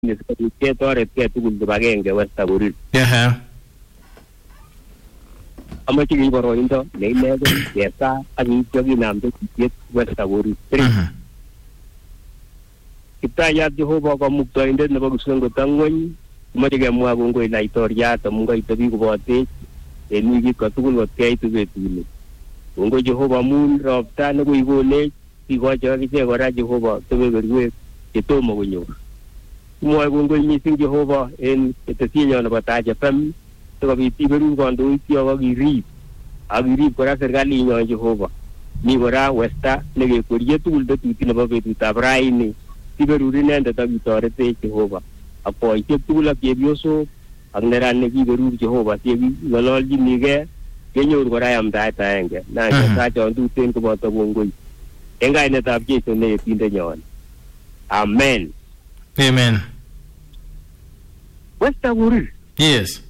ketoret ke tugul kibagenge Western Korir. Amache keib boroindo neilegen kesa ak ityo kinamde tiet Western Korir. Kiptayat Jehova kamuktoindet nebo kipsengwet ak ng'wony, amache kemwa kongoi laitoriat amu kaitebi kobotech en wikit kotugul kot keitu betuni. Kongoi Jehova amun ropta nekoikonech kikochi akichek kora Jehova kebeberwek chetomo konyor. Kimwoe kongoi missing Jehova en ketesienyo nebo Taach FM sikobit iberur kandoikyok ak irib kora serikalinyo Jehova. Mi kora Westa nekekwerie tugul tetutik nebo betutab raini iberur inendet ak itoretech Jehova. Ak boisiek tugul ak chepyosok ak neranik iberur Jehova ng'ololchinigei kenyoru kora yamdaet aenge. Nachon tuten koboto kongoi en kainetab Jesu ne yetindenyon. Amen. Amen. Western Korir. Yes.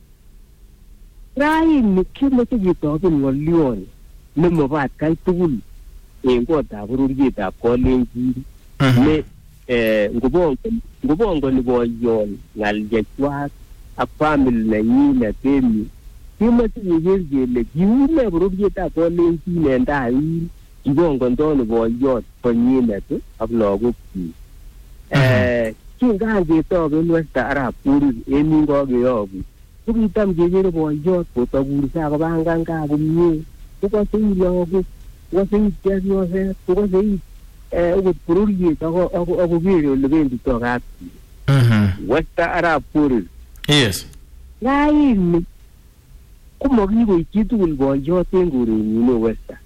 Raini kimache ketobin ng'olyon nemobo atkai tugul en kotab bororietab Kalenjin ne ngobongoni boyon ng'al chechwak ak family nenyinet en yu. Kimache keker kele kiune bororietab Kalenjin en tai kibongondoi boyot konyinet ak lagokyik. Kingaan ketoben Western Arab Korir en yu kakeyobu kokitam kekere boyot kotokursa kobangan gaa komie, kokose lagok, kokose chepyoset, kokose okot bororiet akokere ole benditoo kapchi. Western Arab Korir. Yes. Raini komakikoip chitugul boyot en korenyin Western.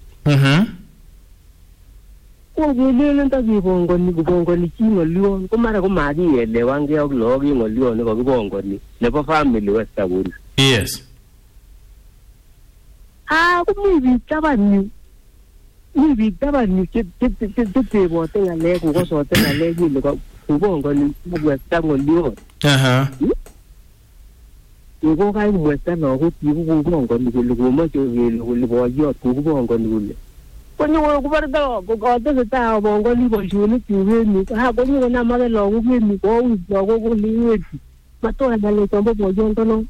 Kokelelen takibongoni chi ng'olyon ko mara komakielewangei ak lagok en ng'olyon nekakibongoni nebo family Western Korir. Yes. Komi biik taban yu chetebote ng'alek kokosote ng'alek kele kobongoni Western ng'olyon. Kokai Western lagok kokobongoni kole komoche kele boyot kokibongoni kole konyo kubarta kotesetai abongoni boisionik chuk en yu. Konyo konamake lagok en yu kouit lagok kole iweti matoa ng'alek chombo boyondonon.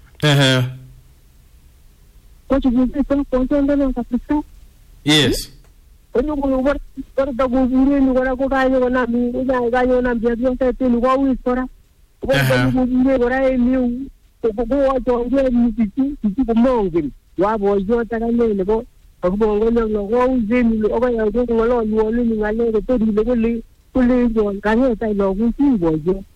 Kochukukito boyondonon kabisa. Yes. Konyo kubarta kobure en yu kora kokanyo konam chepyoset en yu kouit kora. Konyo kobure kora en yu kowachongei en yu chichi komongen wa boyot akane nebo kakibongoni ak lagok en yu akoi ng'ololwon en yu ng'alek kotor ile kolenjon kang'etai lagok chi boyot.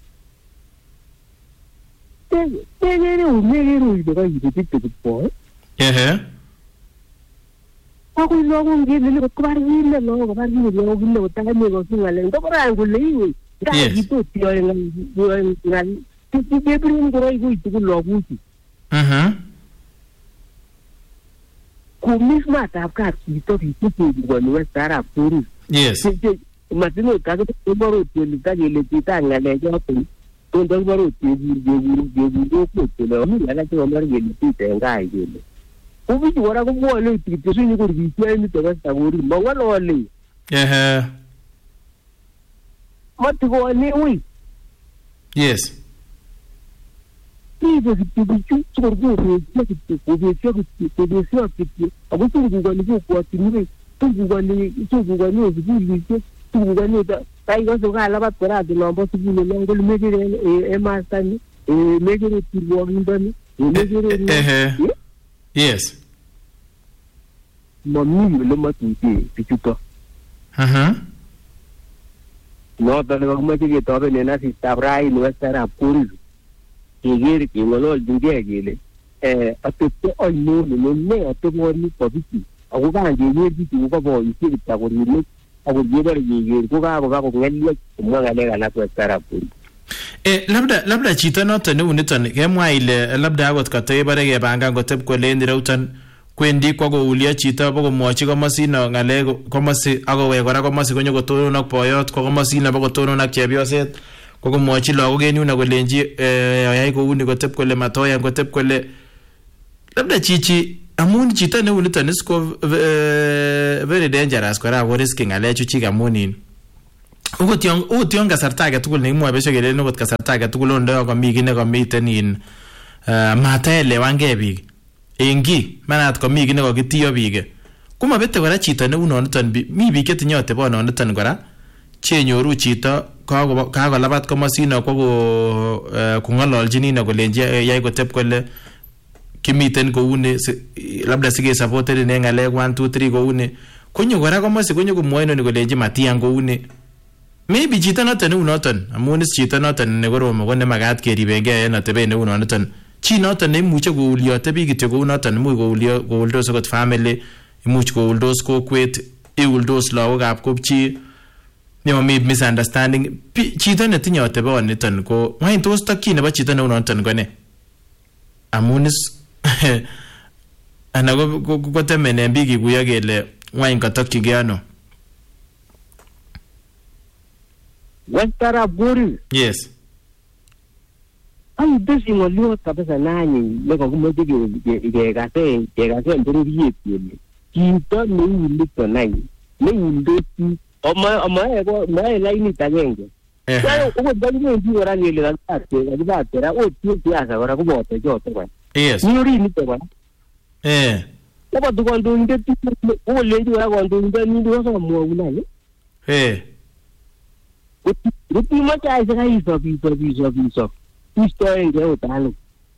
Mekere ile kaibutite kipkoi. Akoi lagok ngele kot kobar kile lagok ile kotakanye kosu ng'alek kokoran kole iwe ngaa kitot yoe ng'al kebirin koroi koi tugul lagochu. Kumis matab kat chito kitugoni Western Arab Korir. Yes. Masinot kakibarot kele takele chita ng'alechoton kondakibarot kebur kokwet kele ami alak chekamar kele chita en gai kele kobichu kora komwole kityo sinyokur bichoe nito Western Korir mang'olole. Matikone ui. Yes. Ibe kityo bichu sikor kobesyo kityo ako tungukoni kokwotinwek tungukoni sukulishek tungukoni kaikose kalabat kora nombo sukul olon kole mekere emastani mekere kirwokindoni mekere. Yes. Mami ole matute bichuto. Noton nekakimoche ketoben en asistab raini Western Arab Korir keker keng'ololchingei kele atepto ainon ne ateboni bo bichu ako kangeker bichu kobo boisiek kitakorinik ako kebore keker kokakoba kong'elyech komwa ng'alek alak Western Arab Korir. Labda chito noton neuniton kemwa ile labda akot katebare kepangan koteb kole en ireuton kwendi kwa koulio chito bokomwochi komosino ng'alek komosi akowek kora komosi konyo kotonon ak boyot kwa komosino bokotonon ak chepyoset kokomwochi lagok en yuno kolenji yai kouni koteb kole matoyan koteb kole labda chichi amun chito neuniton is ko very dangerous kora ako riski ng'alechu chik amun Okot yon kasarta age tugul nekimwoe besho kelen okot kasarta age tugul ondo komi kii nekomiten in mataelewankee biik en kii manat komi kii nekokitiyo biik komabete kora chito neunoniton mi biik chetinye atebononiton kora chenyoru chito kakolabat komosino kwa kong'ololchin ino kolenji yai kotep kole kimiten kouni labda sikesapoten en ng'alek 1 2 3 kouni konyo kora komosi konyo komwoe inoni kolenji matiyan kouni maybe chito noton neunoton amun is chito noton nekorom ko nemakat keribengee en atebet neunoniton chi noton neimuche kouliote biik kityo kounoton imuch kouldos okot family imuch kouldos kokwet iuldos lagokab kopchi nemomi misunderstanding chito netinye ateboniton ko ng'any tos tokyin nebo chito neunoton ko ne amun is ana kotemenen biik ikuyo kele ng'any katokyingee ano. Westara Buri. Yes. Ay besi ngoliot kabisa nanyi nekokimoche kekasen bororiet kele chito neulito nanyi neuldosi omae lainit agenge. Okot ndakimechi kora kele kakibakera ot siasa kora koboto choto kora. Yes. Nyorinito kora. Koboto kandoindet kolenji kora kandoindet kosamwoun any. Rutimache aiseka isop istoenge utalo.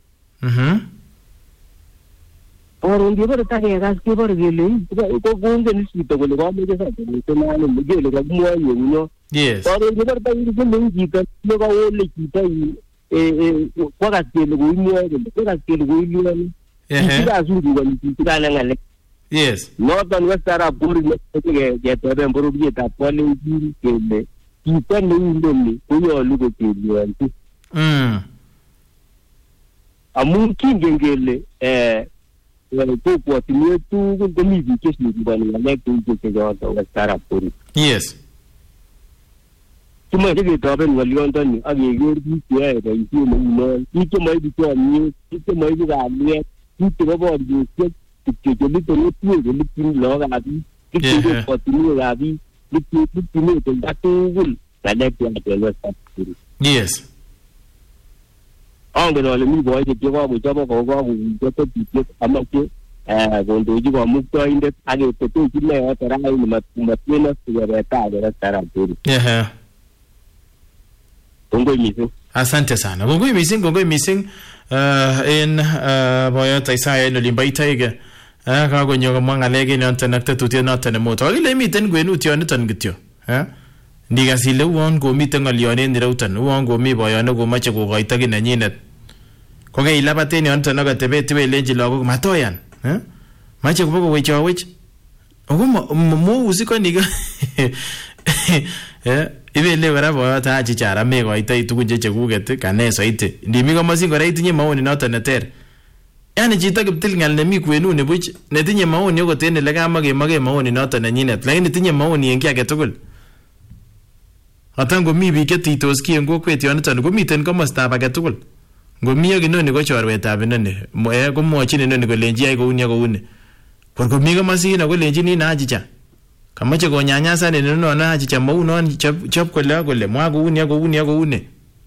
Oron kebore takekas kebore kele kongen chito kole kameche sakomiten ano kele kakimwoe yenyo. Yes. Oron kebore takele chito nekawole chito kwakas kele koimwoe kele kwakas kele koilioni. Kikasuri kole kitikana ng'alek. Yes. Noton Westara Buri keteben bororietab Kalenjin kele chito neindoni konyolu kokelionchi. Amun kingen kele kokwotinwek tugul komi biik chesiriboni ng'alek tugul chechoto Westara Buri. Yes. Kimoche ketoben ng'olyondoni ak keker biik cheyoe boisiet neunon, biik chemoibu chomyet, biik chemoibu kalyet, biik chebo boriosyek kityo chelite ng'etuek chelityin lagokab biik, biik chekokwotinwekab biik, biik chelityin olda tugul ng'alek cheyachen Westara Buri. Yes. Angen ale mi boisiek chekakochop ako kakokuyo tetutiet amache kondochi kamuktoindet ak ketetechi neyoto raini matkenos kebetab Westara Buri. Kongoi mising. Asante sana. Kongoi mising en boyot Isaya en olimbo Itaige. Kakonyo komwa ng'alek en yoton ak tetutiet noton nemoto. Kakile miten kwenutioniton kityo. Ndikas ile uon komiten ng'olyon en ireuton, uon komi boyot nekomoche kokoito ki nenyinet. Kokeilabaten yoton ak atebet ibelenji lagok matoyan. Moche kobo kowechowech. Ako mousikoni ibele kora boyot achichara mekoitoi tugun chechekuket kane soiti. Ndimi komosin kora itinye maoni noton neter. Yani chito kiptil ng'al nemi kwenuni buch netinye maoni okot en ele kamakemoke maoni noton nenyinet, lakini tinye maoni en ki age tugul. Atan komi biik chetitos ki en kokwet yoniton komiten komostab age tugul. Ngomi ak inoni ko chorwetab inoni, komwochin inoni kolenji yai kouni ak kouni. Kor komi komosin kolenjin ina achicha. Kamache konyanyasan en inono achicha maunon chop kole ak kole mwa kouni ak kouni ak kouni.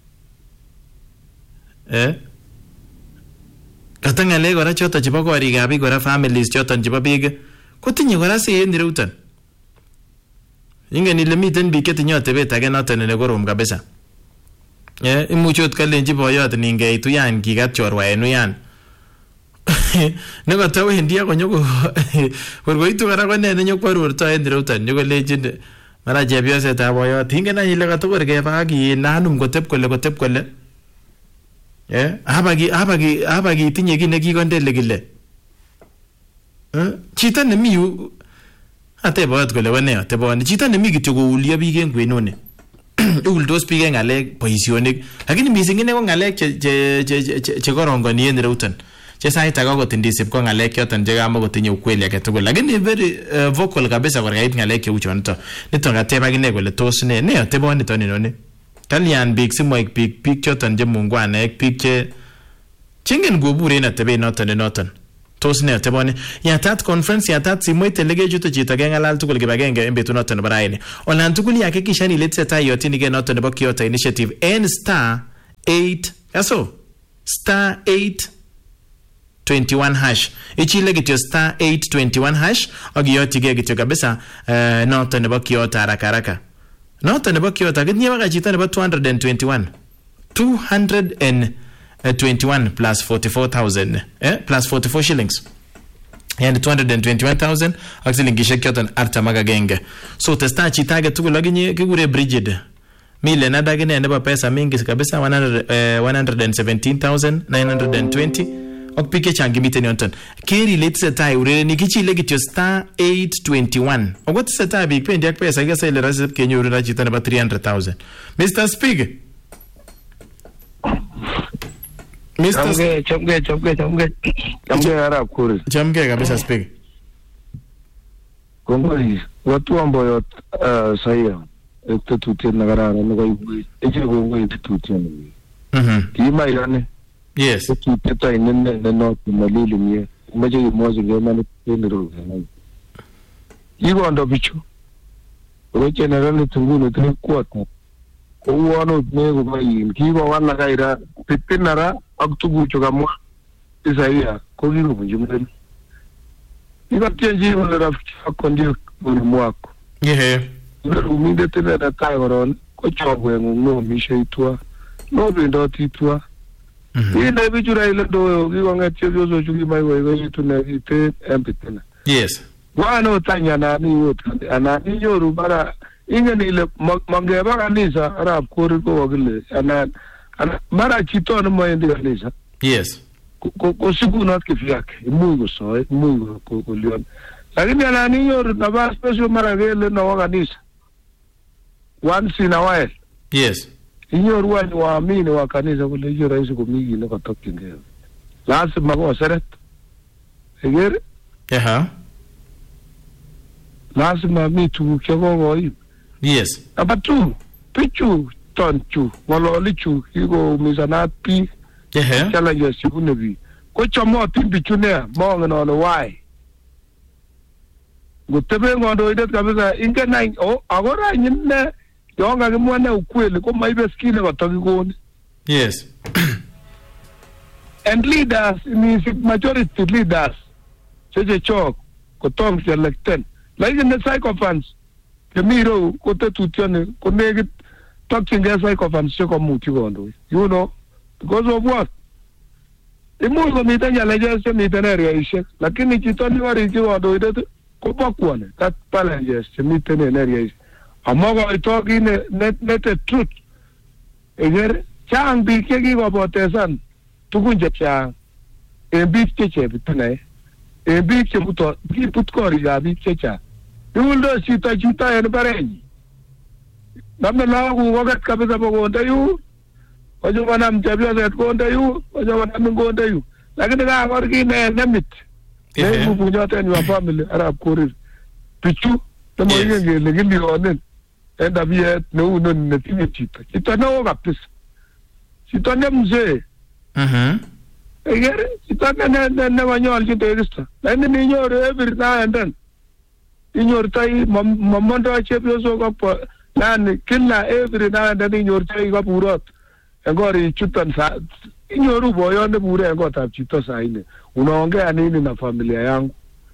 Kata ng'alek kora choton chebo korikab biik kora families choton chebo biik kotinye kora sei en ireuton. Ingen ile miten biik chetinye atebet age noton nekorom kabisa. Imuche ot kolenji boyot ningeitu yan kikat chorwaenu yan. Nekotawendi ak konyo kor koitu kora ko ne nenyokwarorto en ireuton nyokolenjin mara chepyosetab boyot ingen any ile katokor keba ak inanum kotep kole. Abaki tinye ki nekikondele kile. Chito nemi yu atebot kole wane ateboni chito nemi kityo koulio biik en kwenuni. Iuldos biik en ng'alek boisionik, lakini mising ine ko ng'alek che korongoni en ireuton. Che sait age akot ndisip ko ng'alek choton che kamakotinye ukweli age tugul, lakini very vocal kabisa kor kait ng'alek cheu chonito. Niton kateb akine kole tos ne ateboniton inoni. Kalyan biik simoik biik choton che mungwanek, biik che chingen kobur en atebet noton. tos ne teboni yatat conference yatat simoit legechute chito kengalal tugul kibagenge en betunoto nebo raini olan tugul yakikishan ile tesetai yotini ke noto nebo Kyoto Initiative en star 8 aso star 821 hash ichile kityo star 821 hash agiyotige kityo kabisa noto nebo Kyoto haraka noto nebo Kyoto kitinye baka chito nebo 221 plus 44,000 plus 44 shillings and 221,000 ak silingishek choton artam agenge so testa chita age tugul aginye kigure Bridget mile na dagine nebo pesa mingi kabisa 117,920 ok pike changi miten yonton keri late setai ureni kichile kityo star 821 ogot setai big pendi ak pesa kesa ile rasip kenyoru na chita nebo 300,000 Mr. Speaker Chamge Arab Kuri. Chamge kabisa Speaker. Kongoi watu ambao sahihi tututien na garara na kaibu eje kongoi tututien. Kima irane. Yes. Tuteta inene no malili mie. Umeje moja ngema ni ro. Igo ndo bichu. Roche na rale tungunu tukwata. Uwano nego bai kigo wana kaira pitinara aktugu chogamwa isaia kogigo bunjumeli iba tienji wala rafiki akondio mwako uminde tena na tayron ko chobwe nguno mishaitwa no bindo titwa ina bijura ile do gigo ngati byozo chugi mai wewe tuna ite empitena yes wana tanya na ni wote ana ni yoru bara ingeni ile mangeba kanisa Arab Kuri ko wagile ana mara chito no moende kanisa yes ko siku not kifiake mungu so mungu ko lion lakini ana ni yoru na ba special mara gele no kanisa once in a while yes yoru wa amini wa kanisa kule hiyo rais kumigi ne katoki ngeo lazima ko seret egere lazima mitu kego yes abatu pichu tonchu walolichu higo mizanapi challenges yunebi ko chomo timbichu ne mo ngano why gutebe ngondo ide kabisa ingena agora nyinne yonga kimwana ukweli ko maibe skile batagikoni yes and leaders majority leaders cheche chok ko tong selected like in the psychophants Kemiro kote tutiane konegit talking psychophants cheko muti gondo you know because of what imu ko mitanya leje mitana area ishe lakini chitoni wari gondo ide ko bakwane that challenges mitana area amogo itoki net truth eger chang bi ke gi go botesan tugunje cha big cheche bitane big chebuto bi putkori ga big checha Yulo chita en pareñi. Namna lagu wagat kabisa pogonda yu. Ojo bana mtabia zet gonda yu, ojo bana mingonda yu. Lakini ga gorgi ne nemit. Ne punya ten wa family Arab Kuri. Pichu, tamo yenge legili onen. Enda biet ne uno ne timi chita. Chita no gapis. Chita ne mzee. Egere, chita ne wanyol chita extra. Lakini ni nyore every now and then. Inyortai mamondo chepyoso ko nani kila every now and then inyortai ko purot ngori chutan sa inyoru boyone bure ngotab chito saine unaongea nini na familia yangu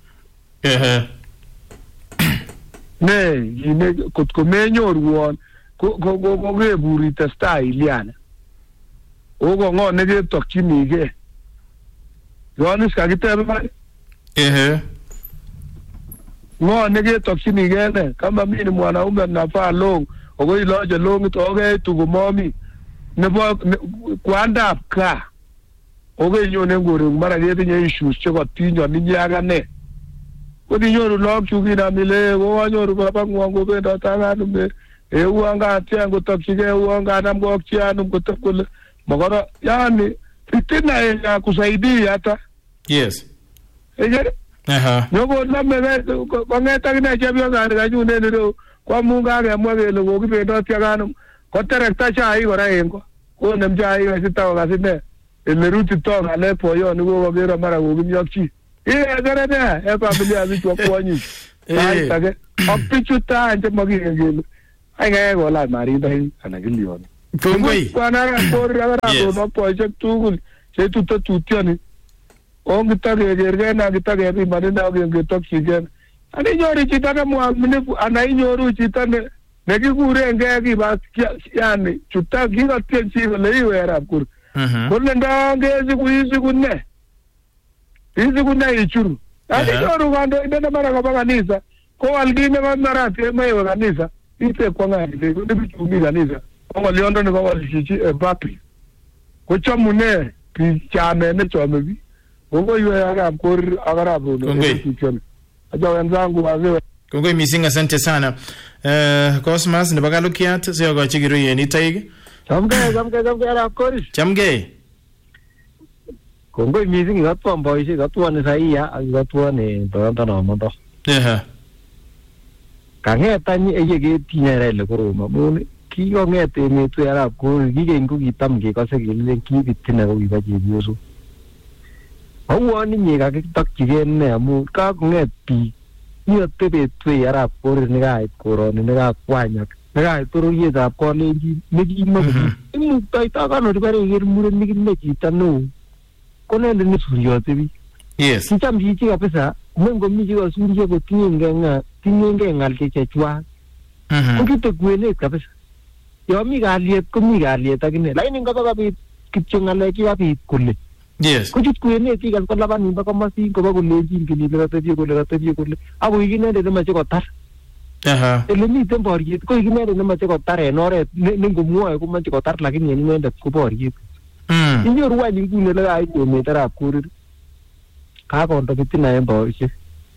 ne yine kotkomenyoru won ko geburi testa iliana ogo ngone ge tokchinige yonis kagitebe ba ngo nige toksini gene kama mimi ni mwanaume nafaa long ogo iloje long toge tugumomi nebo kwanda ka ogo nyone ngore mara gete nye issues cheko tinyo ninyaga ne odi nyoru log chugina mile wo nyoru baba ngwango benda tanganu me uanga atiango toksige uanga namgo chianu kutokule magoro yani fitina ya kusaidia hata yes Nyoko lame kongeta kine chebyo ngani kanyune niro kwa munga ke mwagele go kibendo tiagano ko terekta chai kora engo ko nem chai ga sitaw ga sine ele ruti to ngale poyo ni go gero mara go kimyokchi Garane, familia is what one. Pichuta and Maggie. I go like Marina and a Gillion. No project too. Say to Tiani. On the Tagay, and the Tagay, Marina, and get up again. And in your Richitana, and I know Ruchitan, Negure and Gaggy, but Yanni, to tag you at Tianchi, lay where I'm good. Golden there's a good net. This is a good night, true. I think you're one day, the Maraganisa. Go and give me one Marati, my organizer. It's a Kwangan, they will be to me, Ganisa. Oh, London, a bappy. Which are Mune, Picham and the Chomabi. Over you are a good Arabo. Kongoi missing asante sana. Cosmas ne bagalukiat sio go chigiru yeni taig. Chamge. Kongoi missing gatwa boys gatwa ne saia gatwa ne Toronto no mondo. Kange tani ege tinyere le koroma mun ki go ngete me tu era ko gige ngu gitam ge ka se gile ki bitina go iba je bioso. Awani ni ga tak chigen ne amu ka ngeti ni tebe tu era por ne ga koron ne ga kwanya ne ga turu ye da ko le ni gi mo ni tai ta ga no bare ger mure ni ne ki tanu ko ne ne suriyo tebi yes si tam ji ga pesa mungo mi ji ga suriyo ko tinga ngal ke chwa ko ki to gwele ka pesa yo mi ga liet ta ne lai ni ga ba bi kitchunga le ki abi kulle. Yes. Kuchit kuene ki kan kola ban ba kamasi ko ba kulle jin ki ni le kulle abu igine de ma ko tar ele mi tempo ri ko igine de ma ko tar enore ningu muo ko ma ko tar lakini ni ngende ko bor yi inyo ruwa ni ngune le ai to me tara kurir ka ko ndo bitina en bo ise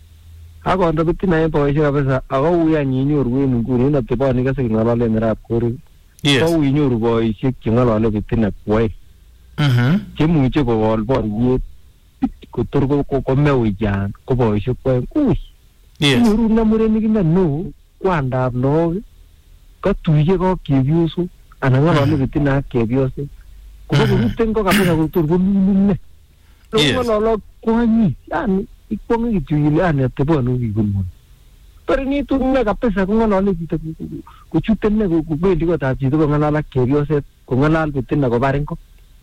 abesa ago uya ni nyo ruwe ngune na te ba ni ka se ngala le mera kurir ko inyo ruwa ise ki ngala le bitina kwai che muche ko bor ye ko turgo ko mewi jan ko boy se ko yes ru na mure ni na no kwanda no ka tuye ko kibiusu ananga bale bitina kibiusu ko ko tengo ka pena ko turgo ni no lo ko ni yani ipongi tuile ane te bo no gigumo pero ni tu na ka pesa ko no le kita ko chutenne ko be digo ta ji ko ngala la kibiusu ko ngala bitina ko barenko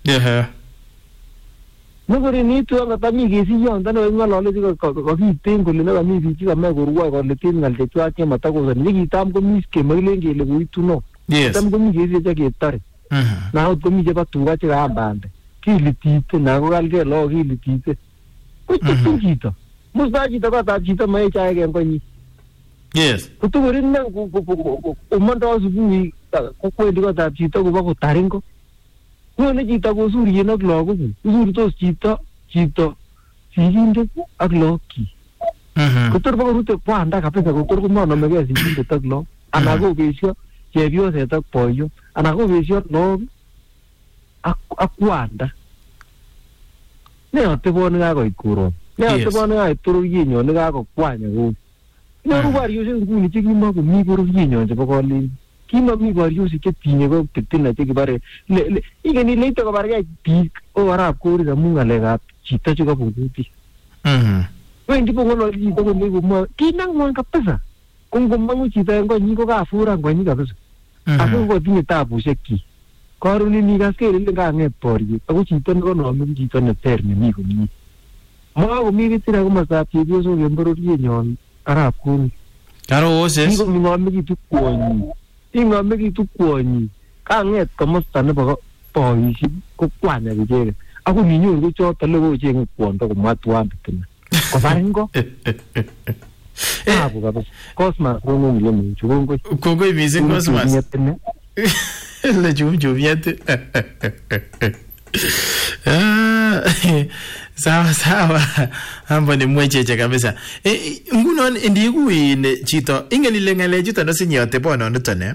no gore ni tu anga tami ge si yo ndano ngalo le ko ki tengo le na mi bi ka me go ruwa ko le tin ngal te chwa ke mata ko ni ki tam ko mis ke me le nge le wi tu no tam ko mi ge se ja ke tar na ho ko mi je ba tu ga cha bande ki li ti te na go gal ke lo ki li ti te ko tu ki to mo sa ji ta ba ta ji ta me cha ke ko ni yes ko tu gore na ko mo ndo su ni ko digo ta ji ta ko ba ko taringo no ne jita ko suri no glogo suri to jita sijinde agloki kotor ba rute pa anda ka pesa kotor ko no me ga sijinde taglo anago besio je bio se tak pollo anago besio no akwanda ne te bona ga ko ikuro ne te bona ga turu yinyo ne ga ko kwanya go ne ru ba yo se nguni chiki ma ko mi ko ru yinyo je ba ko li kima mi vario si che tinye ko pitina che bare le igeni le to bare ga pi o ara ko ri da munga le ga chita che ko puti quindi po ngono li to me mo kinang mo ka pesa kung mangu chita ngo ni ko ga fura ngo ni ga pesa ako ko tinye ta bu sekki ko ru ni ga ke le ga nge pori ako chita ngo no mi chita ne terni mi ko ni mo mi vitira ko ma sa pi dio so gembro ri nyon ara ko karo oses ni ko mi ngo mi tu ko ni inga me ki tu kwani ka nget kamo stane ba po isi ko kwana bi je ako ni nyu ko cho tele go je ngwan to ko matwa bitin ko baringo bu ga Cosmas ko no le mu chugo ko bizi Cosmas le chugo viete sawa hamba ni mwecheche kabisa ngunon ndiku ine chito ingeni lengale chito no sinyote bono nitone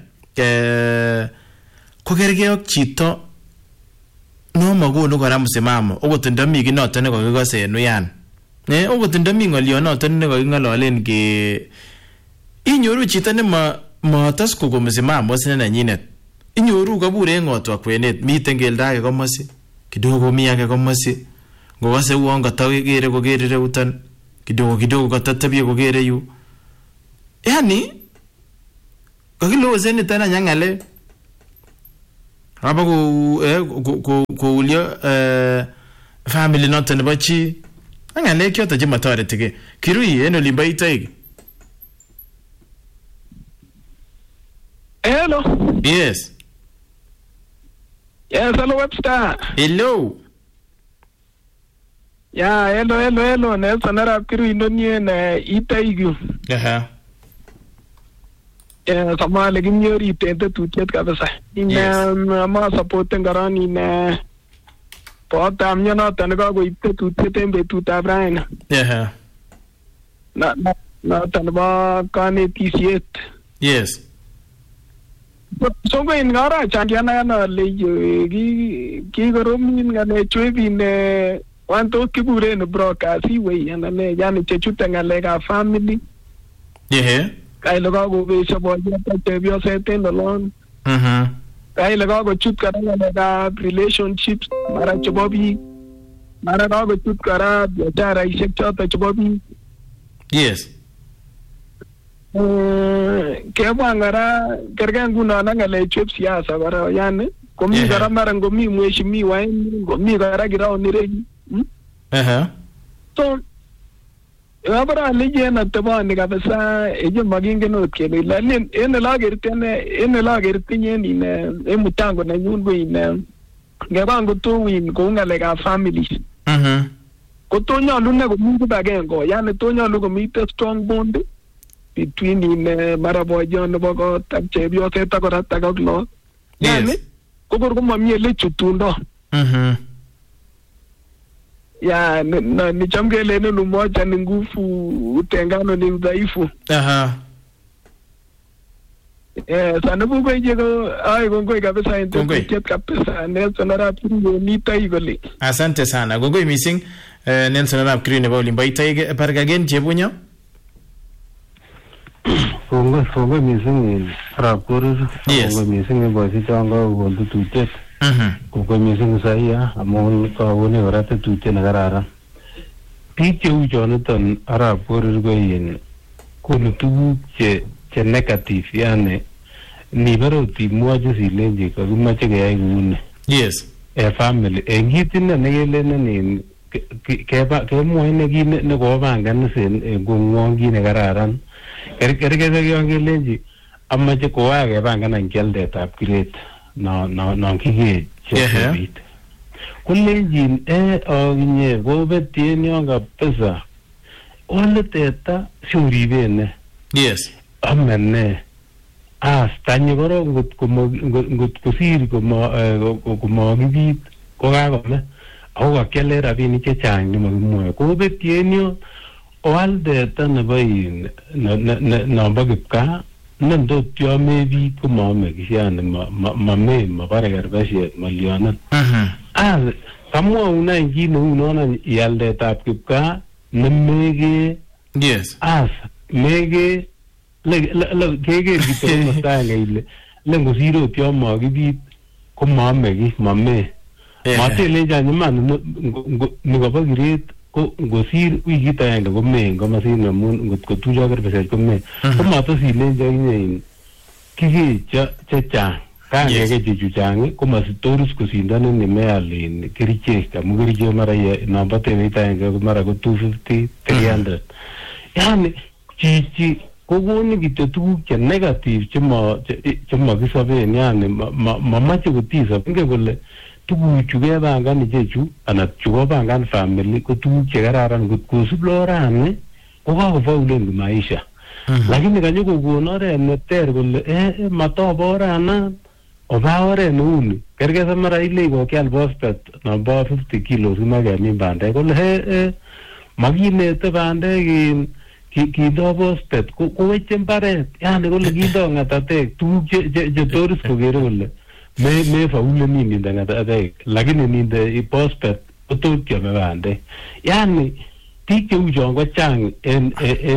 ko kergeok chito no magonu kora msimamo ogotindo mi kinoto ne kokikose nuyan ogotindo mi ngolyo noto ne kokingololen ke inyoru chito ne matas ko msimamo sine nanyinet inyoru kabure ngotwa kwenet miten kelda ake komosi kidogo mi ake komosi ngokase uon katagere kokere reutan kidogo kidogo katatebye kokere yu yani kakilozen tena nyangale aba ko ulio family not nebo chi ngale kyoto chema toretike kirui en olimbo itoik. Hello. Yes. Yes, hello Webster. Hello. Yeah, hello. Nelson Arap Kirui ndonien itoik. Aha. Samale kimnyori tente tutiet kabisa. Ma supporten karon ine potam nyonoton kakoip tutiet en betutab raini. Aha. Noton nebo kanetisiet. Yes. So in ngara changiana ale kikoromin ngalechu ibine wanto kikuren broadcast iwe anane yani chechute ngalekab family. Yeah. Kaile kakobesho boyot chepyoset en olon. Kaile kakochut kora ngalekab relationships mara chebo biik. Mara kakochut kora biasharaishek choto chebo biik. Yes. Kebwa ngara kergen ngunon ngalechu siasa kora yani komi kora mara ngomi mheshimiwa ngomi kora kiraonirei. So abara lijena tabani kabisa eje magingen ot kele lalin en lagertene ine emutango na nyungo ine ngebango to win ko ngaleka families. Ko to nyalu ne komi kibagengo yani to nyalu komi strong bond between in maraboyon nebo kot ak chepyoset ak kora ak lo. Yani kokor komami ele chutundo. Ya ni chamgele neno moja ni nguvu utengano ni udhaifu. Sana buko ijego ai gongoi kabisa internet kabisa Nelson Arap Kirui ni taigole. Asante sana. Gongoi missing Nelson Arap Kirui nebo olimbo itoik pargagen chebunyo. Kongo missing Arap Kirui. Kongo missing boisi chongo kondu tutet. Kongo missing saya amon kawone ora tutet na kararan. Biik cheu choniton Arap Kirui ko yin konu tuguk che negative yani nibaroti mwoche silenji kakimache keyai kouni. Yes. Family kitinne nekelenen kemwoe ne kopangan en kongwong kit nekararan. Kerkei yon kelenji amache kowa kepangan kialdetab kiret non kikee chebit. Kolenjin okinye kobetien yon kabisa ole teta siuriben. Yes. Amene tanyi korong ngot kosir komokibit ko kakome ako kakiale rabinik chechang chemakimwoe kobetien yon oal teta nebo nombo kipkaa nendot yon mebit komaome kishani mabare kerbeshet malyonet. Kamwaun any kit neu nono ial tetab kipkaa nemekee. Yes. Mekee keker kityo komastanga ile ngosir ot yon makibit komaome ki mamee. Matelenjan iman nikobo kiret ko ngosir wikit agenge komee komasin amun ngot kotuyo kerbeshet komee. Komatosilenja inye kikee chechang kangeke chechu chang komasitorus kosindanin imeal kerichek amu kerichek mara nombo tebeit agenge mara ko 250 300. Yani chichi kokoni kityo tuguk che negative chemakisoben yani mamache kotisop ingen kole tuguchu kepangan ichechu anan chu kopangan family ko tuguk che kararan kot kosub lorani ko kakofaulen maisha. Lakini kanyo kokon oret neter kole matobo orana oba oret neuni kerke mara ile kokial phosphate nombo 50 kilos makemin bandek kole makinete bandek kindo phosphate koweche mbaret yani kole kindo ngatatek tuguk che toris kokere kole me faule mininde ngatatek lakini ninde phosphate kotot kiame bandek. Yani biik cheu chon ko chang en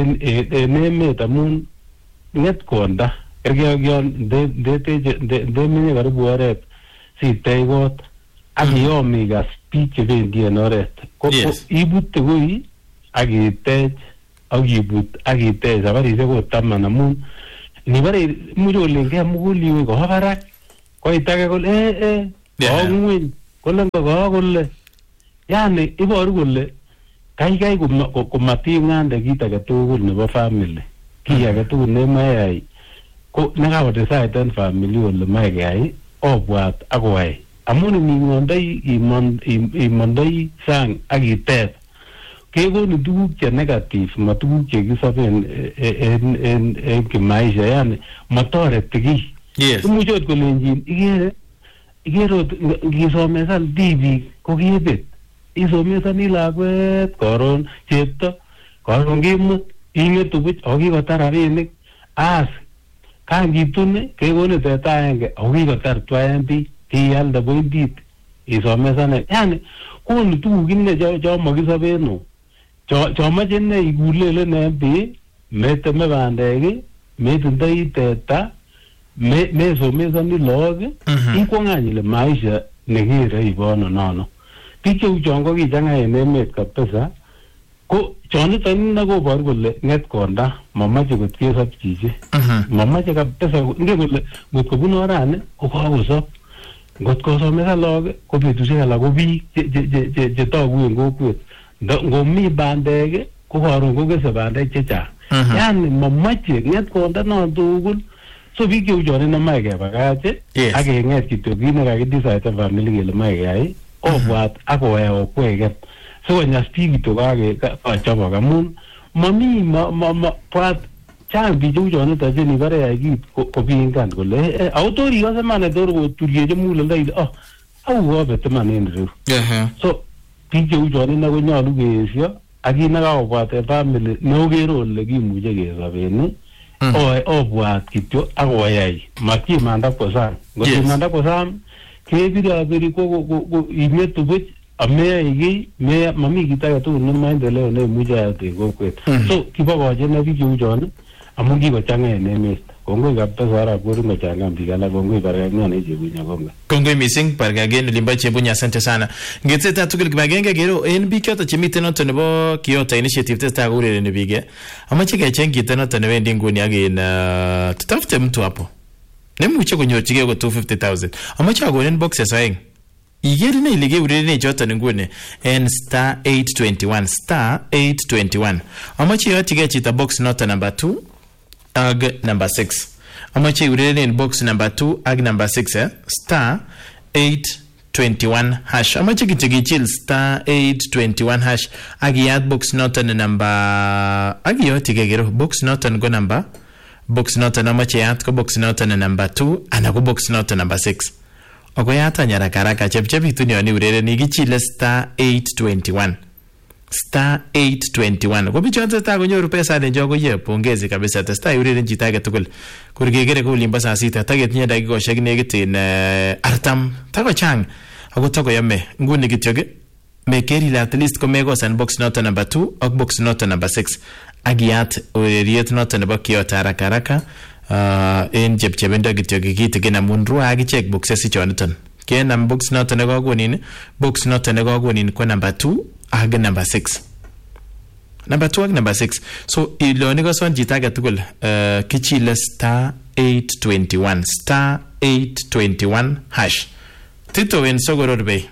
emet amun nget konda kerke ak yon ndemenye karibu oret sitech kot ak yomikas biik chebendi en oret ibute koi ak itech ak itech sabarisiek ko 10 amun nibare imuche kolengei muguliwe koba barak koit age kole ngweny kole kole yani iboru kole kai komating'ande kit age tugul nebo family kiy age tugul nemayai ko nekabodesiden family ole mae keyai obwat ak koyai amun imondoi sang ak iteb kekonu tuguk che negative ma tuguk che kisoben en kimaisha yani matoreti kiy imuche ot kolenjin ikere ngisomesan tibik ko kibet isomesani lakwet koron chepto koron kimut ing'etu buch ako kikotar rabinik as kangitune kekonu teta agenge ako kikotar twaen biik kialde pointit isomesane yani konu tuguk inne cho makisoben chomoche inne ikulelen en bii meteme bandek metindoi teta mesomesani lagok ikwong'any ile maisha nekere ibono nono biik cheu chon ko kichang'a en emet kabisa ko choniton inne koboru kole ng'et konda mamache kot kesob chichi mamache kabisa ingen kole ngot kobun orani ko kakosob ngot kosomesan lagok ko betusiek alak ko biik chetogu en kokwet ngomi bandek ko karon kokese bandek chechang yani mamache ng'et konda non tugul so biik cheu chon inemae kebakach ak keng'et kityo kit nekakidecide family kele mae keyai obwat ak koyai okweket sikonyas biik kityo kachobok amun mami bwat chang biik cheu choniton chenibore yai kit kopingan kole ako tor ikose mane tor koturyechi muguleldo ile au kobet iman en ireu so biik cheu chonine konyolu keesyo ak kit nekakobwat en family neokere ole kimuche kesobeni obwat kityo ak koyai matkimanda kwo sang ngotimanda kwo sang kebirabiri ko ing'etu buch ameyai kiy mami kit age tugul ne maendeleo neimuche ayat en kokwet so kibokochine biik cheu chon amun kikochang'a en emet kongoi kabisa arap korir ngochang'an biik alak kongoi barkang'an en Chebunya kongoi missing barkagen olimbo Chebunya asante sana ngeteta tugul kibagenge kero en biik choto chemiten noto nebo Kyoto Initiative testa kourereni biik amache kecheng kit noto newendi nguni ak in tutafute mtu hapo nemuche konyorchigei ko 250,000 amache akonen boxes aeng iger ne ile keurereni choto nguni en *821 amache yotigei chito box noto number 2 ak number 6 amache urereni box number 2 ak number 6 *821 hash amache kityo kichil *821 hash ak iyat box noton number ak yotigei kero box noton ko number box noton amache yat ko box noton number 2 ana ko box noton number 6 ako yata nyara karaka chepchepitu ni oni urereni kichile *821 ko bichoto ta konyoru pesa denjo ko ye pongezi kabisa testa ureren chito age tugul kurgegere ko limba saa sita tagetinye dakikoshek nekit in artam tako chang ako tako yame nguni kityoke mekeri at least ko mekosan box noto number 2 ak box noto number 6 agiyat ureriet noto nebo Kyoto haraka en chepchebendo kityoke kitigin amun ruwa akichek boxes choniton kenam box noto nekokonin box noto nekokonin ko number 2 ak number 6 number 2 ak number 6 so iloni ko son chito age tugul kichile *821 hash tito en sogoror bay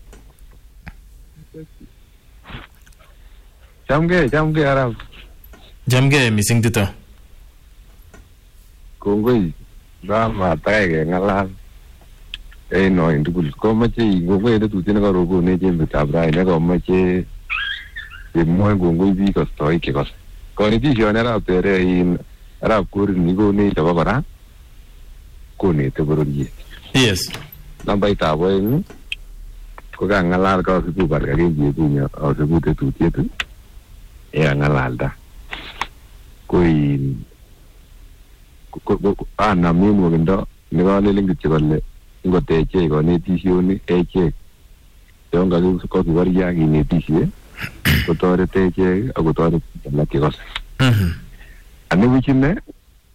jamge arab jamge missing tito kongoi rama taige ngalal no indugul ko mache ngongoi de tutine ko rogo ne jembe tabrai ne ko mache mo ngongoi bi ko stoi ke ko ni di jona ra tere in ra kur ni go ne ta bara ko ne te boroji yes namba ita bo ko ga ngalal ko su bar ga ge bunya o se bute tutie tu ngalal da ko in ko ana mi mo gendo ne ga le lingi chole ngoteche ko netisioni eche yonga ko bari ya ni netisie ko torete eche ako torete la ke cosa ane wichine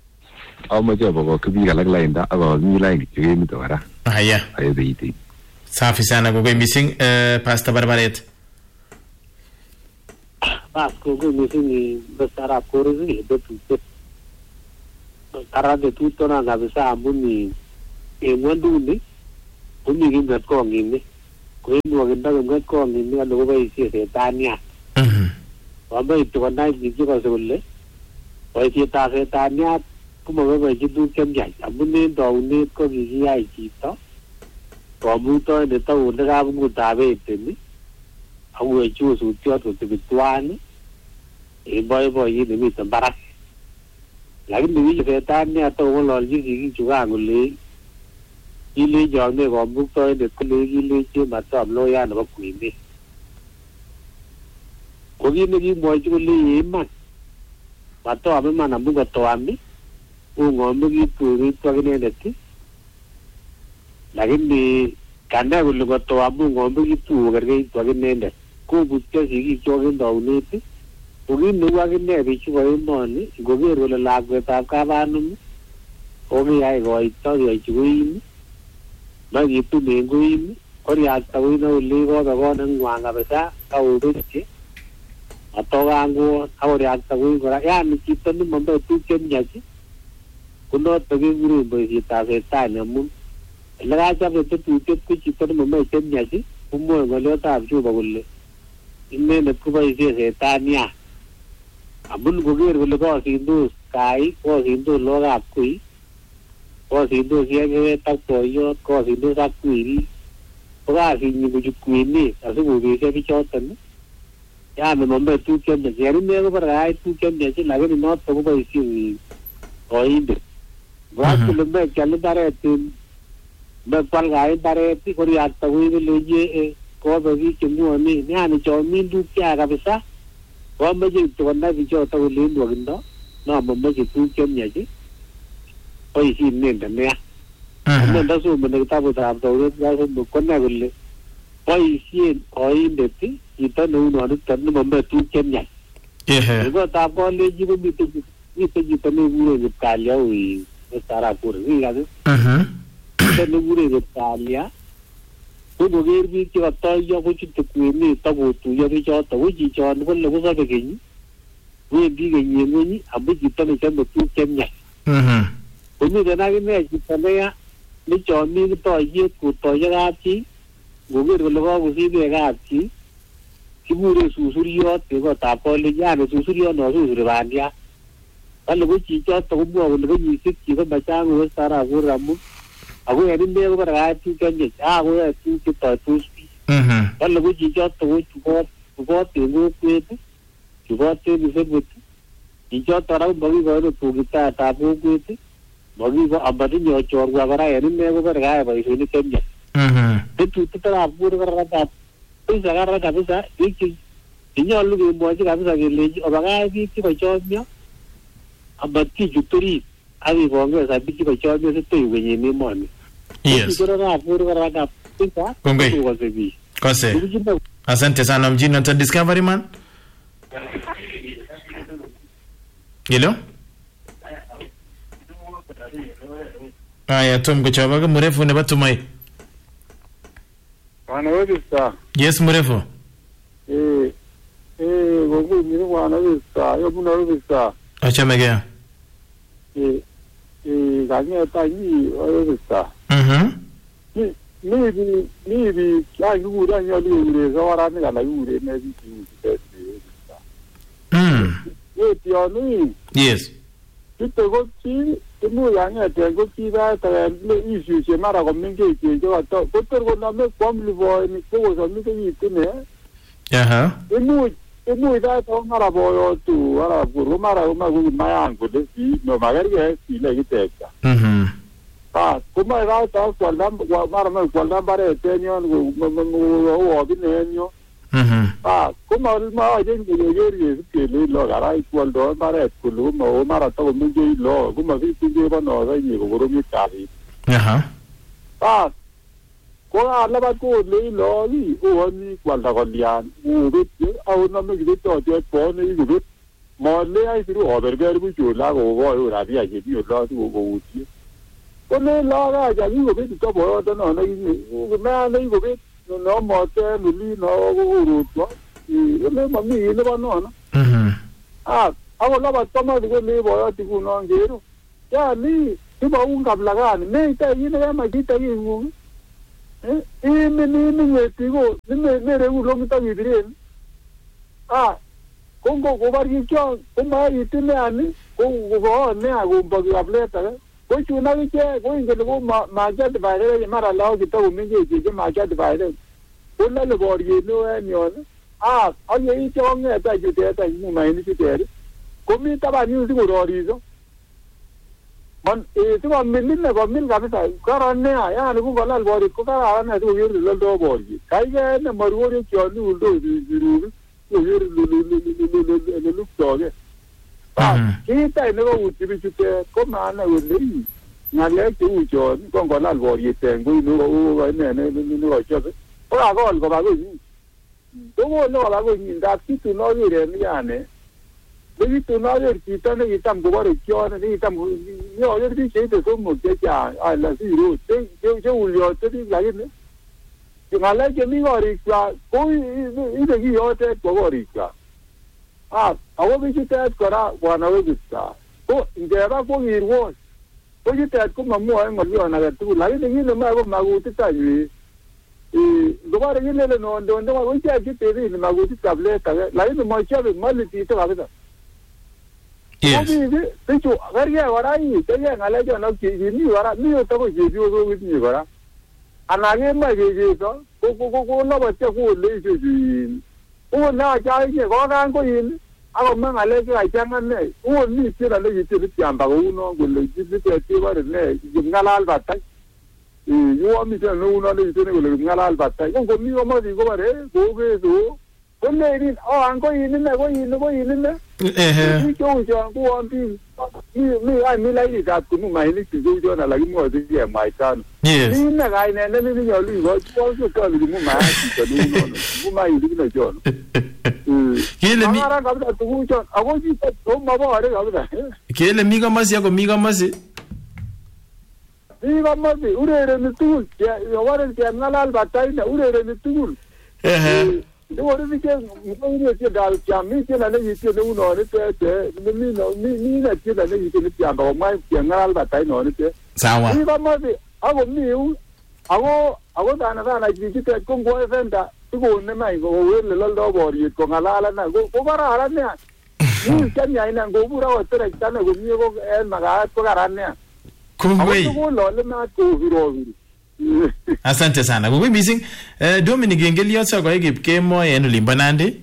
ama je bako kibi galak lainda ako mi lain ke mi to ara aya ay beiti Safi sana kwa missing Pastor Barbaret. Bas ko missing besara korzi betu. Karade tuto na kabisa ambuni mwandu umi gingat ko ngini. Ko ino ginda gingat ko ngini alo ba isi setania. Wamba itu kana gigi ko sulle. Wai kita setania kuma ba jidu kemjai. Ambuni dauni ko gigi ai kita. Wamuto ne tau ne ga mu tabe teni. Awu chu su tio to tibitwani. Boy yi ni tambara. Lagi ni setania to lo gigi juga ngule. Ile jone ko mukto ne kule ile che matam lo ya no kuini. Ko gi ne mo ju le yema. Mato ame mana muga to ami. Ungo mugi puri to ne neti. Lagi ni kanda gulu ko to amu ngo mugi tu garge to ne ne. Ko butte sigi jogen do ne ti. Ugi nu wa ne bi chu ko mo ni go ge ro la gwe ta ka ba nu. O mi ai go i to ye chu ni. Bagi tu mingguin, kori atau ino ligo bago nang wanga besa kau ruci, atau anggu kori atau ino ya ni kita ni mampu tu kenya sih, kuno tegi guru berita berita namun, lagi apa tu kita ni mampu kenya sih, umur ngeliat apa juga boleh, ini nak kubai sih setania, amun gugir boleh kau sindu kai, kau sindu lorak kui. Ko sindu siya tak toyo ko sindu sa kuiri ko ga sindu ju kuini asu bu se bi chotan ya me mombe tu kem de yari me ko rai tu kem de si lage no to ko isi oinde wa ko me chal dare tin me pal gai dare ti ko ya ta wi le je ko be bi chemu ni ya ni cho min du kya ga bisa ko me ji to na bi cho ta le ndo gindo no mo me ji tu kem nya ji oi si ne da ne men da su men ta bu ta do ga so bu kon na gulle oi si oi de ti ita no no da tan mo me tu kem nya ko ta ko le ji bu bi ji ta ne bu ne ka lya wi sara pur wi ga de ta ne bu ne ka lya ko bo ge bi ki ta yo ko chi tu ku ni ta bu tu yo bi cho ta wi ji cho no le ko sa be ge ni wi bi ge ni ni abu ji ta ne kem tu kem nya Umi dana gini kita ya ni jomi ni to ye ku to ya gachi gugur lo usi de gachi kibure susuriyo te ko ta po le ya no susuriyo no susuri bandia kalau ku chi cho to bo lo ni sik chi ko bacha ngo sara go ramu agu ya ni ko ra chi kan je a go ya chi to tu spi kalau ku chi cho to ko te go ku te ni se bu chi cho to ra bagi go to kita ta bu ku te bagi ko abadi nyo chor gua gara ya ni me ko ga ba isu ni kemnya tu ta apur gara ta tu sagara ka bisa iki inyo lu ge mo ji ka bisa ge le obaga bi ki ba cho nyo abati juturi abi ko nge sa bi ki ba cho nyo se tu ge ni mo ni yes ko gara apur gara ka pisa ko se bi kose asante sana mjini na Discovery man hello. Aya Tom kuchaba mrefu ne batumai. Wana webisa. Yes mrefu. Gogo ni wana webisa, yo buna webisa. Acha megea. Ganya ta ni webisa. Ni bi ya ngura nyo li zawara ni la yure ne bi ki. Ye tio ni. Yes. Kito go chi mu yang ya te go chi da ta le isu che mara ko min ke jo to ko to na me kom lu bo ni ko so mi ke ni ne mu da to mara bo yo tu ara bu mara ma gu ma yang ko de si no ma ga ge si le ki te ka ko ma ga ta ko na mara ma ko na bare te nyo go o bi ne nyo ko ma je ni ge ke le lo ga ra ko do mara ko lu mo mara to mu je lo ko ma fi je ba no ga ni ko ro mi ka ri ko ala ba ko le lo ni o ni ko la ko lian u bi au na me ge to je ko ni ge mo le ai ru o ber bu ju la go go ra bi a je bi lo tu go u ti Kone laga ja yugo bit to boyo to no na yugo bit no mote luli no uru to le mami le ba no awo la ba toma de le boyo ti ku no ngero ya ni ti ba un kap laga ni me ta yi ne ma ti ta yi ngu ni ti go ni re u lo mi ta yi dire kongo go bar yi kyo ko ma yi ti ne ani ko go ne a go ba ga pleta कोई चुना भी क्या कोई इनके लोगों market divider है हमारा लाओ कितना घूमेंगे चीजें मार्केट डिवाइडर बोलना लोग और ये नो है न्योन और यही चौंग है ऐसा जो तेरा इन्हीं महीने से तेरे कोमी तब आनी उसी को रोरी जो मन ऐसे वो मिल काफी सारे कराने आया लोगों को लाल बोरी को करा आना तो ये लल दो बोरी कहीं गए ना मरुओं ने क्यों नहीं उल्टो जरूर तो ये लुक तो गए kita ini ko uci bici ko mana uli ngale ki ujo ko ngona lori tengu ni ko ne ko chobe ko agol ko bago ni to ko no bago ni da ki tu no ni re ni ane ni tu no re ki ta ne itam go bare kyo ne itam yo ye di che to mo ke ja a la si ro je ulio te di la ni ngale ke mi gori ka ko i de ki yo te ko gori ka awo bici tet kora wana we bisa ko ingera ko ngirwo ko ji tet ko mamu ay ngolio na gatu la ni ni ma ko magu ti ta yi do bare ni le no ndo ko ji ji te ni magu ti tablet la ni mo cha be mal ti ta ga yes ko ji agar ye wara yi te ye ngale jo no ki ni wara ni to ko ji jo go ni wara anage ma ji to ko no ba che ko le ji na cha ye ko kan ko yin ako mga leki ay tiyangan ne ni sila le yiti tiyamba ko uno gulo yiti ti bare ne ngalal batay yo mi sila no uno le yiti ne gulo ngalal batay ko mi ko mo di ko bare ko ge do ko ne rin anko yin ne ko yin ne ni ko jo ko ambi mi ay mi la yi ga ku ma ni ti jo na la mo di ye mai tan ni na ga ne ni yo li ko ko li mo ma ti ko no mo ma yi di no jo Kile mi kamasi yako mi kamasi. Mi kamasi urere ni tukul. Yaware kia ngalal batay na urere ni tukul. Yaware ni kia mkongwe kia dal kia mi kia na yitia na uno ni te mi na kia na yitia ni kia mbako mai kia ngalal batay no ni te. Sawa. Mi kamasi ako miu ako dana jikita kongwa efenda. Ko ne mai go le lol do bori ko ngala na go bara ala ne ni kan ya ina go bura o tere tan go mi go en maga ko garane kungwe ko lo le na ko hiro asante sana go missing Dominic Engelio so go give ke mo en limbanande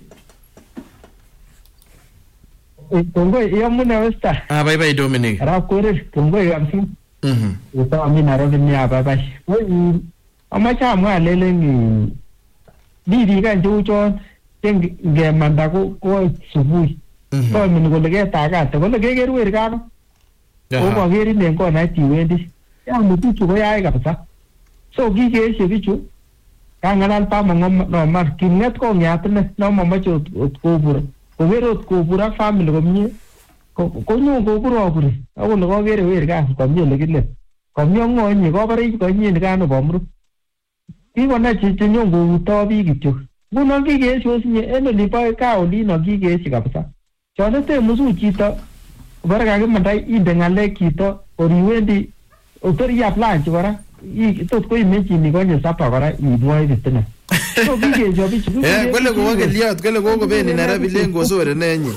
kungwe ya muna westa bye Dominic ra kore kungwe amsi uta amina ro ni bye we amacha mwa lele ni di kan ju cho ten ge manda ko subui ko min ko le ta ka to le ge ru ka no ko ge ri ne ko na ti wendi ya mu tu ko ya ga sa so gi ge se bi chu ka ngalan pa mo no mar kinet ko nya tne no mo ma chu ko bur ko ge ro ko pura family ko mi ko nyu ko buro bur a ko ge ru ka ko mi le gi le ko mi ngo ni ko bari ko ni ga no bomru Iwa na chinyongo utobi gitu. Buno gige shosi ni eno lipa ka oli no gige sikapsa. Chone te musu chito. Bara ka mandai idengale kito oriwendi otori ya plan chora. I to ko imeji ni gonye sapa bara I boy ditena. So gige jobi chibu. Kwele ko wage liat kwele ko beni na rabi lengo sore nenyi.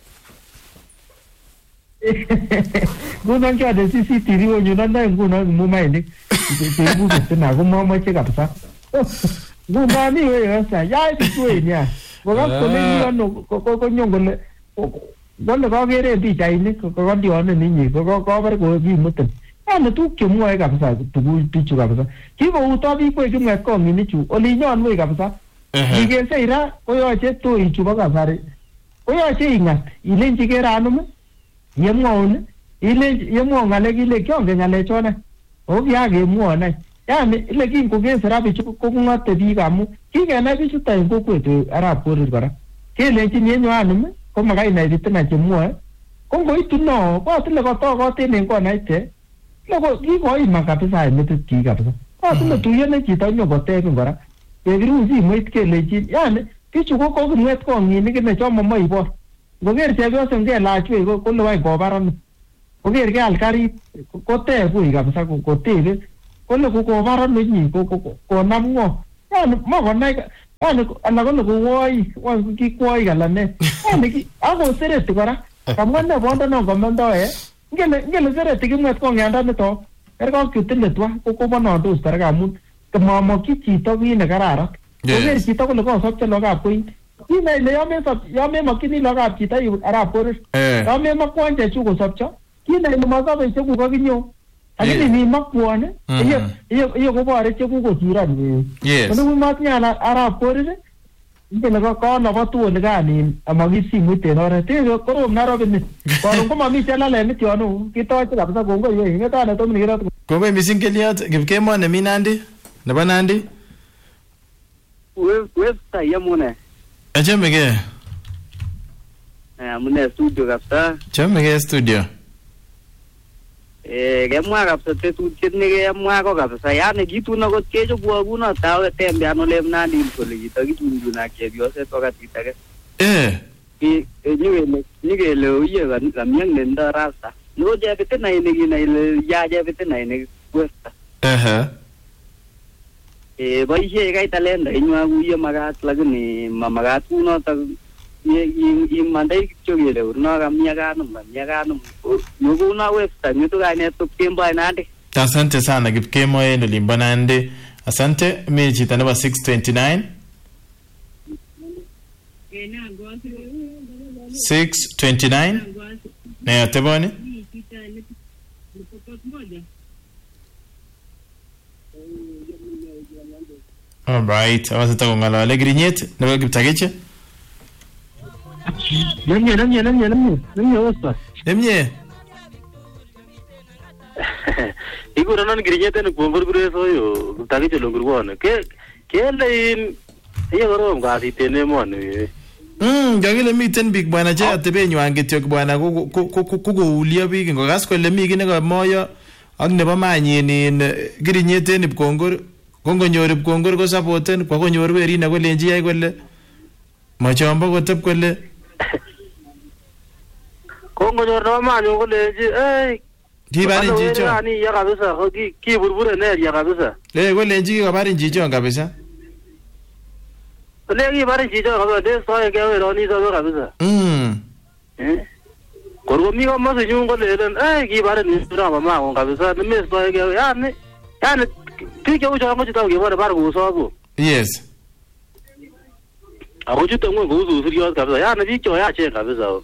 Buno kya de CCTV onyo nanda nguno mumai ni. Ibu ditena ko mama chekapsa. Guna ni we sa ya ti we nya. Ko ga ko le ni no ko nyongo le. Ko le ko gere ti chai ni ko di on ni ko bar ko bi muten. Na tu ke mo ai ga sa tu ti chu ga sa. Ki bo u to bi ko ju me ko ni chu. O li nyon we ga sa. Ni ge se ira ko yo che tu I chu ba ga sa re. Ko yo che inga. Ile ji ge ra no me. Ye mo ne. Ile ye mo ngale gi le kyo ge ngale cho na. O ya ge mo na. Ya ne lekin ko ge sara bi ko ko te di ga mu ki ga na bi su ta ko ko te ara ko ri bara ke le ti ni nyo anu ko ma ga ina ri te na che mu ko itu no ko te le ko to ko te ne ko na te Loko kikoima kabisa metit ki kabisa. Asime tuyet ne chito nyokotebin kora. Kekiru simoit kelechin yani bichu ko koking'et kong'inik ne choma moibor. Ngoker chepyosok ngelach wei kole wany kobaran. Ngoker keal karit kotebui kabisa kotebe kole kobaran nyi konam ng'o. Yani makonai yani ala kole kowoi kikwoi kalane. Yani ako sereti kora. Kamwa ne bondo no komendoe. Ngele sereti kimwet kong'anda nito. Erko kitile twa kokonondos tara amun kamamoki chito kii ne kararan. Ngoker chito kole kosopche lokab koi. Kina ile yame makini lokab chito arab korir. Yame makwon chechu kosopcho. Kina ile masobe cheku kakinyo. Lakini ni makwon iyo kobore cheku kosiran. Kono matnya arab korir. Ngele ko na batu ne gani amagisi muten ore te korom na robin. Koron ko mami chalale mityonu kitoche kabisa kongo ye ngeta na tomni kirat. Kongo missing Keliot kipkemo ne mi Nandi nebo Nandi. Westa yamune. Achemege. Amune studio kabisa. Chemege studio. Kemwa kabisa tetutiet nekemwa ko kabisa yani kitun akot kechobwo kuno tau tembean ole Nandi kole kito kitun kuna chepyoset wakati age. Nyikele uye kamyang nendo rasta. Niko jepite na ini kina ile ya jepite na ini Westa. Boishe kai talenda inywa kuye magat lakini mamagat kuno ta imandai kityo kele urno kamnyagano yuko na Westa nito kainet Kipkemo Nandi. Asante sana Kipkemo eno limba Nandi. Asante mi chita namba 629 629 ne ateboni all right awasata kongalale grinyet nebo Kiptakiche Nemye Westa. Nemye Iguronon grinyet en kuongurgure soyo Kiptakiche longurwone kele in korom kasit en emoni. Kakile miten biik bwana che atebenywan kityo bwana kokoulio biik ngokas kole mi kii nekamoyo ak nebo manyin grinyet en Ipkongor kongonyor Ipkongor ko supporten kwa konyor weri na kolenji yai kole machombo kotep kole kongonyor nebo manyin kolenji kibarin chicho yani ya kabisa kiburbure ne ya kabisa kolenji kikabarin chicho kabisa ole kibarin chicho kabisa de soe keweroni sobe kabisa korkomi komosi nyun kolelen kibarin nirama mangu kabisa nemestoe kewe yani biik cheu chon ko chito kebore bar kosobo. Yes. Ako chute ngweny kou susuriot kabisa yani biik choyachen kabisa.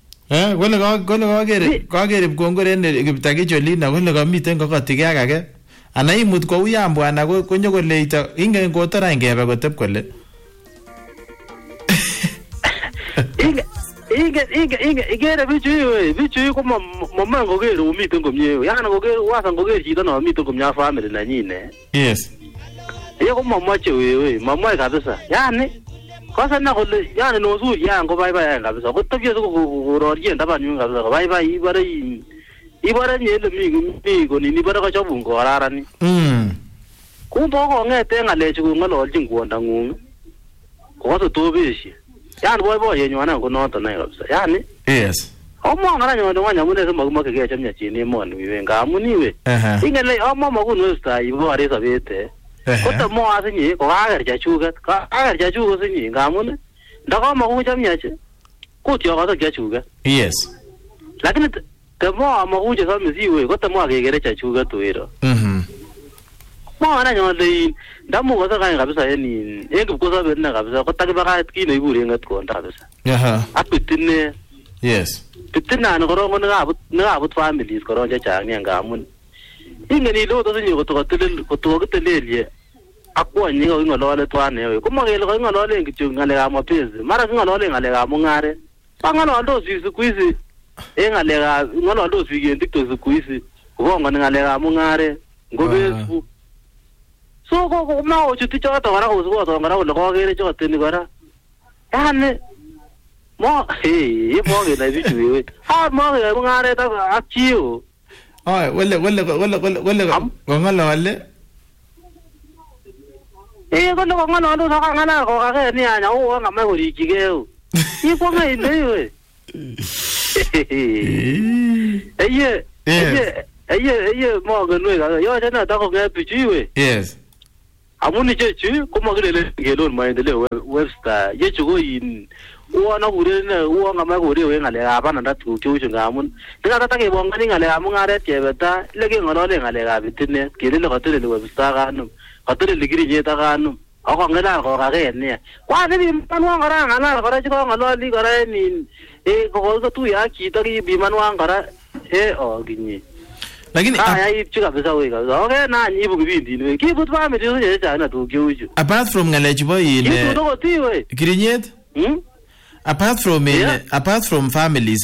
Kole kaker Ipkongor en Kiptakiche olino kole kamiten kokotige ak age ana imut kou yan bwana konyokoleito ingen kotora ngebe kotep kole igere bichu ko mama ngokere umiten komie yani ngokere wasa ngokere chito no miten komie family nanyine. Yes. Ko mamache wewe mamae kabisa yani kosa na kole yani no sur yan ko bye kabisa ko tobye ko kororien taban yun kabisa ko bye ibare nyele mi ko ni bare ko chobun ko ararani. Kumbo ko ngete ngalechu ko ngololjin kwonda ngung ko so tobeshi yani boy yenywana ko noto na kabisa yani. Yes. Omo ngara nyondo wanya mune se magumake ke chamnya chini mon wiwe ngamuniwe ingele omo magun Westa ibore sabete koto mo asinyi ko ager jachugat sinyi ngamun ndako magun chamnya che kutyo ko jachugat. Yes. Lakini temo magun je samisiwe koto mo agere jachugat wero mo ngara nyondo ndamu ko sa kabisa yani Kipkosobe na kabisa ko takibaka kino ibure ngat ko kabisa apitine. Yes. Pitina no korongo ngabut families korongo chang ngamun ingeni lo to sinyo ko telelye akwonyi ko ngolole twane we kumagele ko ngolole ngityo ngaleka mapenzi mara ngolole ngaleka mungare bangololdo siku hizi ngaleka ngololdo siku TikTok siku hizi kubonga ngaleka mungare ngobesu so ko mawo chuti choto kora ko ngara ko lokogere choto ni kora yani mo mo ke na bichu we mo ke mungare ta akchiu wale kong'olole. Kole kong'olole sakang'alal kokake ni anya uwa ng'amai korikchigei. Ikwong'e ile iwe. Eye mongenwek yoche noto kong'et bichu iwe. Yes. Amun ichechu komakilele ngelon maendeleo Webster. Yechu ko in uwon akuren uwon ng'amai korewe ng'alekab bananda tuguk cheu chu ngamun nekatakebongoni ng'alekab mung'aret kebeta ile keng'olole ng'alekab itinet kelele kateleli Webster kanum kateleli Kirinyet ak kanum ako ng'alal kokake nia kwane bimanwan kora ng'alal kora chekong'ololi kora en kokotuye ak chito kibimanwan kora kinye lakini ayaichu kabisa we kabisa okay na nyibu kibindini we kibut family yote chana tuguk cheu chu apart from ng'alechu bo Kirinyet apart from families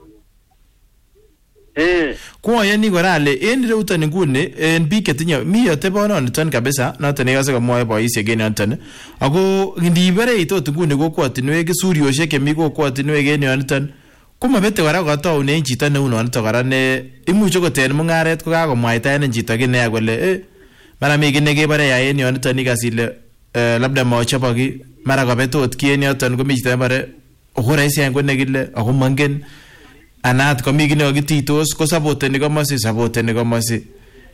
koyani kora ale en reuton nguni en biik chetinye mi atebononiton kabisa noton nekase komwoe boisiek en yoton ako ndibere itot nguni kokwotinwek suryoshek chemi kokwotinwek en yoton komabete kora kotoune chito neu nonito kora ne imuche koten mung'aret kokakomwaita en chito kine kole mara mi kine kebare ya en yoton ikas ile labda mochobok mara kobet ot ki en yoton komi chito nebare okoraisi en kone kile ako mangen anat komi kine kokititos ko saboteni komosi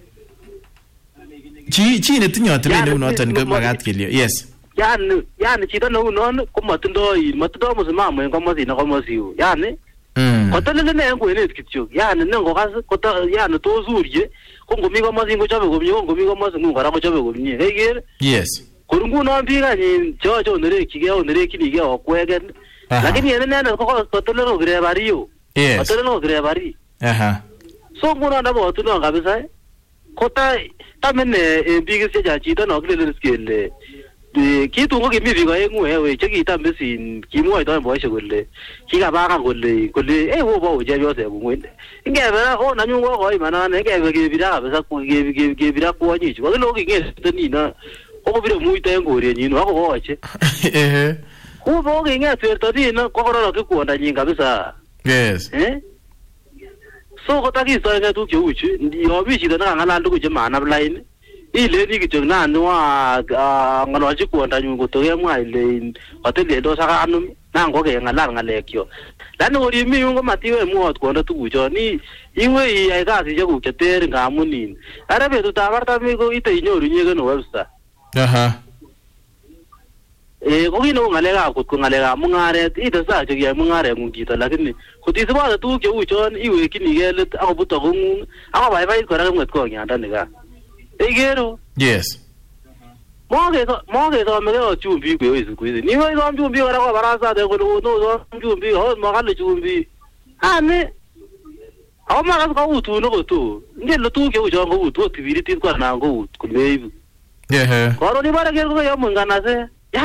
chi netinye atebet neu noton ko makat kelio yes yani chito neu non komotindoi msimamo en komosi yani kotelelene en kwenet kityo yani nengokas yani tos urye ko ngomi komosin kochobe komie ko ngomi komosin kora kochobe komie keker yes kor ngunon biik any cheyoche onerekchinigei okweken lakini en inendet kotelel kokirepariyo kotelel kokirepari so ngunon ndabotunon kabisa kotamen en biik chechang chito nokilelen kele kitun ko kimi biik oeng'u we chekitam besin kimwoitoen boisiek kole kikapangan kole wobo chepyoseng'ung ingebe nanyun kokoimanane ingebe kebira kabisa kebira kwonyichu kakile koking'ete nino kokobire muito en korenyin ako koche koking'et werto nino kokororokyi kwondanyin kabisa yes so kotakistoengei tuguk cheu chu yomi chito nekang'alal tuguk chemanap lain ileni kityo nani ng'ololchi kwondanyun kotokemwa ile kateleldos ak kanum nan kokeng'alal ng'alekyok lakini kor imi yun komatiwe mwot kwonda tuguchon iwe iyai kasisiekuk cheter ngamun ara betutab artam ko ite inyoru nyeken Webster ko kit neu ng'alekab ng'alekab mung'aret itestai chekiyoe mung'areng'ung chito lakini kotisibate tuguk cheu chon iwekyinigei let akobut akong'ung akobaibait kora kemwet kong'yandanikan ikero yes mokesomegei chumbik kwewe siku hizi niwe isom chumbik kora kobarasate kole konosom chumbik akot makale chumbik ako makas koutun koto ngele tuguk cheu chon kout ot kibiritit ko anan kout komeibu koron ibare ker kokeyomu nganase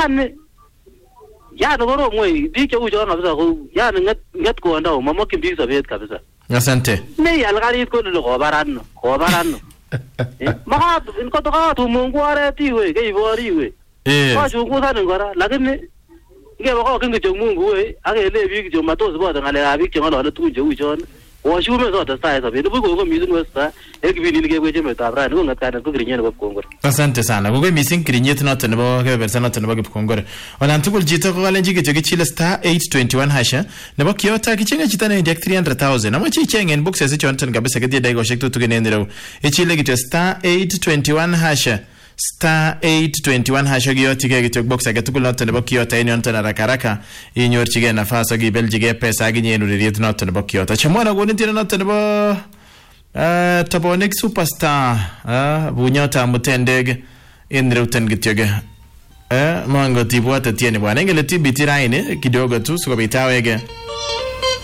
yani korom wei biik cheu chon kabisa ko yani ng'et kwondau mamokyin biik sobet kabisa asante meial karit kolele kobaran no makatumungu oret iwe keibor iwe kochungusanin kora lakini ngebe kokyin kityo Mungu we akele biik kityo matosibote ng'alekab biik cheng'olole tugun cheu chon washume sotestai sobet nibuch kongoi mising Webster kibindini kebweche emetab rani kong'et kanet ko Kirinyet nebo Kipkongore. Asante sana kongoi mising Kirinyet noton nebo kebeberta noton nebo Kipkongore. Olan tugul chito kokalenji kityo kichile star 821 hasha nebo Kiyota kichenge chito newendi ak 300,000 amache icheng en boxes chonton kabisa ketie dakikoshek tutukin en ireu ichile kityo star 821 hasha star 821 hasha kiyochigei kityo box age tugul noton nebo Kiyota en yoton haraka inyorchigei nafas ak ibeljigei pesa ak inyen ureriet noton nebo Kiyota chamwana konin tira noton nebo Tobonik superstar bunyota mutendege en reuten kityoge mango tibwate tieni bwana ingele tibiti raini kidogo tu sikobit awege